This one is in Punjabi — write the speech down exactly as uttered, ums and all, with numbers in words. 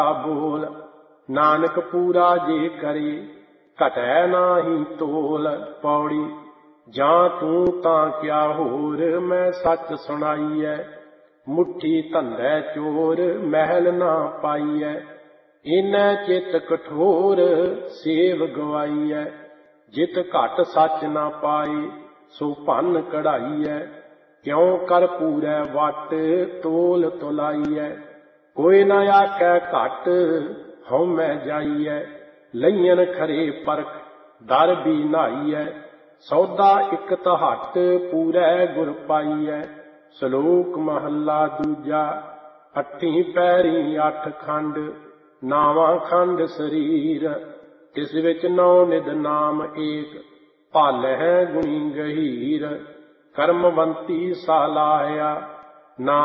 ਬੋਲ। ਨਾਨਕ ਪੂਰਾ ਜੇ ਕਰੇ ਘਟੈ ਨਾਹੀ ਤੋਲ। ਪੌੜੀ। ਜਾਂ ਤੂੰ ਤਾਂ ਕਿਆ ਹੋਰ ਮੈਂ ਸੱਚ ਸੁਣਾਈਐ। ਮੁੱਠੀ ਧੰਦੈ ਚੋਰ ਮਹਿਲ ਨਾ ਪਾਈਐ। ਇਨੈ ਚਿਤ ਕਠੋਰ ਸੇਵ ਗਵਾਈਐ। ਜਿਤ ਘਟ ਸੱਚ ਨਾ ਪਾਏ ਸੋ ਭੰਨ ਕਢਾਈਐ। ਕਿਉ ਕਰ ਪੂਰੈ ਵਟ ਤੋਲ ਤੁਲਾਈਐ। ਕੋਈ ਨ ਆਖੈ ਘਟ ਹਉਮੈ ਜਾਈਐ। ਲਈਅਨ ਖਰੇ ਪਰਖ ਦਰ ਵੀ ਨਾਈਐ। ਸੌਦਾ ਇਕ ਤਹਟ ਪੂਰੈ ਗੁਰ ਪਾਈਐ। ਸਲੋਕ ਮਹੱਲਾ ਦੂਜਾ। ਅੱਠੀ ਪੈਰੀ ਅੱਠ ਖੰਡ ਨਾਵਾਂ ਖੰਡ ਸਰੀਰ। ਤਿਸ ਵਿੱਚ ਨੌ ਨਿਧ ਨਾਮ ਏਕ ਭਾਲਹਿ ਗੁਣੀ ਗਹੀਰ। ਕਰਮਵੰਤੀ ਸਾਲਾਹਿਆ ਨਾ